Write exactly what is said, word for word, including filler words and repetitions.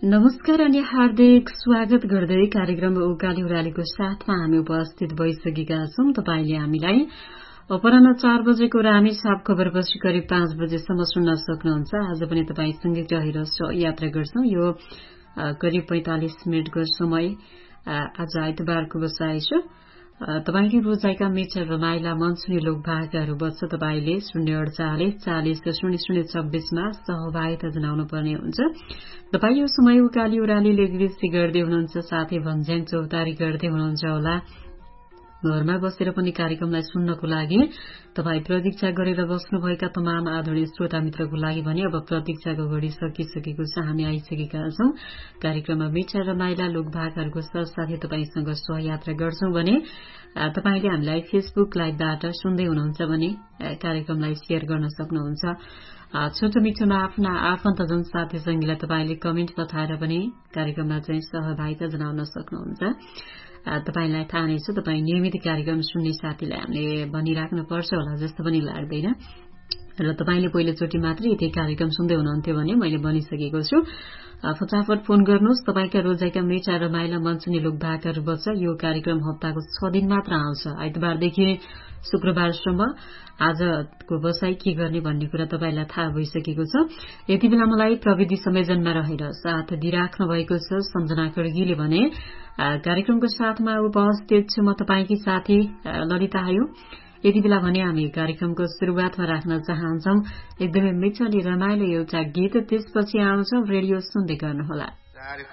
नमस्कार अनि हार्दिक स्वागत गर्दै कार्यक्रम उकाली उरालीको साथमा हामी उपस्थित भइसकेका छौं। तपाईले हामीलाई अपराह्न चार बजेको रामी साप खबरपछि करिब पाँच बजेसम्म सुन्न सक्नुहुन्छ। आज पनि तपाईसँगै रहेर यात्रा गर्छौं। यो करिब पैंतालिस मिनटको समय आज आइतबारको बसाइ छ। तपाईले रोजाइका मिठा रमाइला मनसुनी लोकभाकाहरू बच्छ तपाईले शून्य अडचालिस चालिस शून्य शून्य छब्बीसमा सहभागिता जनाउनु पर्ने हुन्छ। तपाई यो समय उकाली उराली लेखविसी गर्दै हुनुहुन्छ, साथै भन्ज्याङ चौतारी गर्दै हुनुहुन्छ होला। घरमा बसेर पनि कार्यक्रमलाई सुन्नको लागि तपाई प्रतीक्षा गरेर बस्नुभएका तमाम आदरणीय श्रोता मित्रको लागि भने अब प्रतीक्षाको घडी सकिसकेको छ। हामी आइसकेका छौं। कार्यक्रममा मिठा रमाइला लोकभाकाहरूको साथसाथै तपाईसँग सहयात्रा गर्छौं भने तपाईले हामीलाई फेसबुक लाइभबाट सुन्दै हुनुहुन्छ भने कार्यक्रमलाई शेयर गर्न सक्नुहुन्छ। छोटो मिठोमा आफ्ना आफन्तजन साथी संगीलाई तपाईले कमेन्ट पठाएर पनि कार्यक्रममा चाहिँ सहभागिता जनाउन सक्नुहुन्छ। तपाईलाई थाहा नै छ, तपाई नियमित कार्यक्रम सुन्ने साथीलाई हामीले भनिराख्नु पर्छ होला जस्तो पनि लाग्दैन र तपाईले पहिलोचोटि मात्रै यति कार्यक्रम सुन्दै हुनुहुन्थ्यो भने मैले भनिसकेको छु। फटाफट फोन गर्नुहोस्। तपाईका रोजाइका मिठा रमाइला मनसुनी लोकभाकाहरू बच्छ। यो कार्यक्रम हप्ताको छ दिन मात्र आउँछ, आइतबारदेखि शुक्रबारसम्म। आजको बसाई के गर्ने भन्ने कुरा तपाईलाई थाहा भइसकेको छ। यति बेला मलाई प्रविधि संयोजनमा रहेर साथ दिइराख्नु भएको छ सम्झना खड्गीले भने कार्यक्रमको साथमा उपस्थित छु म तपाईकी साथी ललिता आयो। यति बेला भने हामी कार्यक्रमको शुरूआतमा राख्न चाहन्छौं एकदमै मिठो अनि रमाइलो एउटा गीत। त्यसपछि आउँछौं। रेडियो सुन्दै गर्नुहोला।